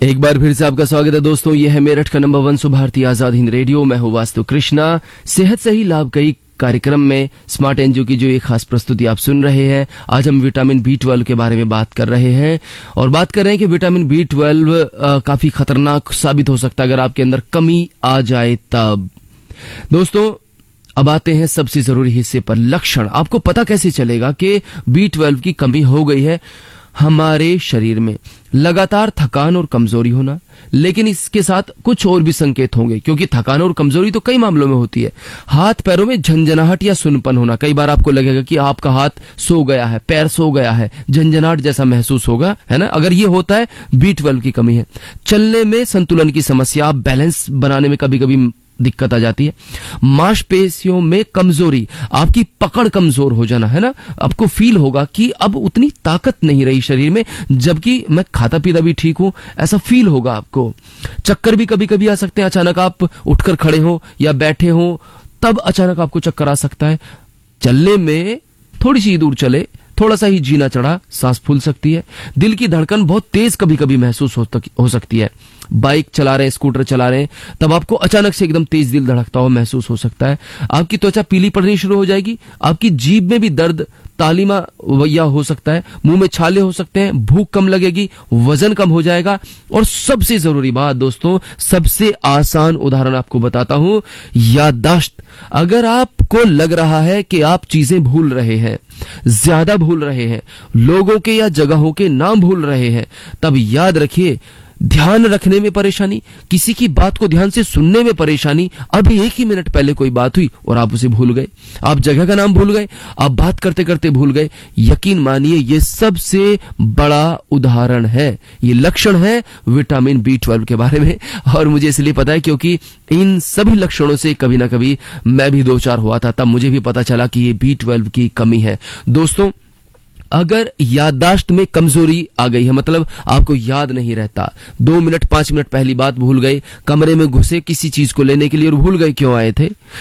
एक बार फिर से आपका स्वागत है दोस्तों। यह है मेरठ का नंबर 1 भारतीय आजाद हिंद रेडियो। मैं हूं वास्तु कृष्णा। सेहत से ही लाभ कई कार्यक्रम में स्मार्ट एनजीओ की जो एक खास प्रस्तुति आप सुन रहे हैं। आज हम विटामिन B12 के बारे में बात कर रहे हैं और बात कर रहे हैं कि विटामिन B12 काफी खतरनाक साबित हो सकता है अगर आपके अंदर कमी आ जाए तब। दोस्तों अब आते हैं सबसे जरूरी हिस्से पर, लक्षण। आपको पता कैसे चलेगा कि B12 की कमी हो गई है? हमारे शरीर में लगातार थकान और कमजोरी होना, लेकिन इसके साथ कुछ और भी संकेत होंगे, क्योंकि थकान और कमजोरी तो कई मामलों में होती है। हाथ पैरों में झंझनाहट या सुनपन होना, कई बार आपको लगेगा कि आपका हाथ सो गया है, पैर सो गया है, झंझनाहट जैसा महसूस होगा, है ना? अगर ये होता है B12 की कमी है। चलने में संतुलन की समस्या, बैलेंस बनाने में कभी कभी दिक्कत आ जाती है। मांसपेशियों में कमजोरी, आपकी पकड़ कमजोर हो जाना, है ना? आपको फील होगा कि अब उतनी ताकत नहीं रही शरीर में, जबकि मैं खाता पीता भी ठीक हूं, ऐसा फील होगा आपको। चक्कर भी कभी कभी आ सकते हैं, अचानक आप उठकर खड़े हो या बैठे हो तब अचानक आपको चक्कर आ सकता है। चलने में थोड़ी सी दूर चले, थोड़ा सा ही जीना चढ़ा, सांस फूल सकती है। दिल की धड़कन बहुत तेज कभी कभी महसूस हो सकती है। बाइक चला रहे हैं, स्कूटर चला रहे हैं, तब आपको अचानक से एकदम तेज दिल धड़कता हुआ महसूस हो सकता है। आपकी त्वचा पीली पड़नी शुरू हो जाएगी। आपकी जीभ में भी दर्द, तालिमा वैया हो सकता है। मुंह में छाले हो सकते हैं। भूख कम लगेगी, वजन कम हो जाएगा। और सबसे जरूरी बात दोस्तों, सबसे आसान उदाहरण आपको बताता हूं, याददाश्त। अगर आपको लग रहा है कि आप चीजें भूल रहे हैं, ज्यादा भूल रहे हैं, लोगों के या जगहों के नाम भूल रहे हैं, तब याद रखिए, ध्यान रखने में परेशानी, किसी की बात को ध्यान से सुनने में परेशानी, अभी 1 ही मिनट पहले कोई बात हुई और आप उसे भूल गए, आप जगह का नाम भूल गए, आप बात करते करते भूल गए। यकीन मानिए ये सबसे बड़ा उदाहरण है, ये लक्षण है विटामिन B12 के बारे में। और मुझे इसलिए पता है क्योंकि इन सभी लक्षणों से कभी ना कभी मैं भी 2-4 हुआ था, तब मुझे भी पता चला कि ये B12 की कमी है। दोस्तों अगर याददाश्त में कमजोरी आ गई है, मतलब आपको याद नहीं रहता, 2 मिनट 5 मिनट पहली बात भूल गए, कमरे में घुसे किसी चीज को लेने के लिए और भूल गए क्यों आए थे,